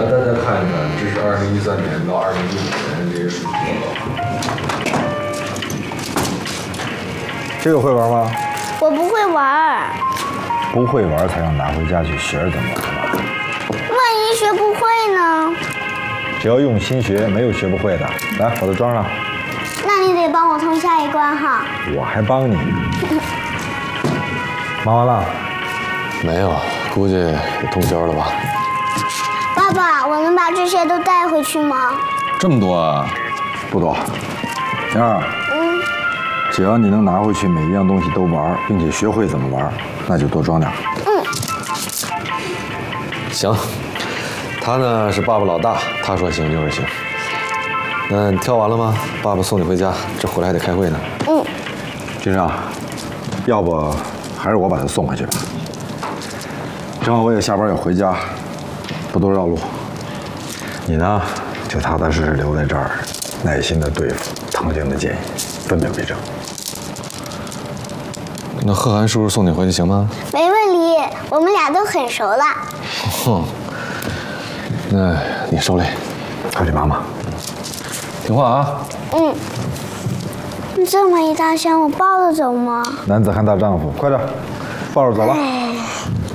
来大家看一看，这是2013年到2015年这些数据。 这个会玩吗？ 我不会玩。 不会玩才让拿回家去学着怎么玩吧。 万一学不会呢？ 只要用心学，没有学不会的。来，我都装上。 那你得帮我通下一关哈。 我还帮你。忙完了？ 没有，估计也通宵了吧。 爸爸，我能把这些都带回去吗？ 这么多啊？ 不多。婷儿。只要你能拿回去每一样东西都玩，并且学会怎么玩，那就多装点。 行，他呢是爸爸老大，他说行就是行。那你跳完了吗？爸爸送你回家，这回来还得开会呢。 金生，要不还是我把他送回去吧。正好我也下班要回家，不多绕路。你呢，就踏踏实实留在这儿，耐心的对付唐晶的建议，分秒必争。 那贺涵叔叔送你回去行吗？ 没问题，我们俩都很熟了。 那你受累， 快去忙吧。 听话啊。 这么一大箱，我抱得走吗？ 男子汉大丈夫，快点，抱着走了。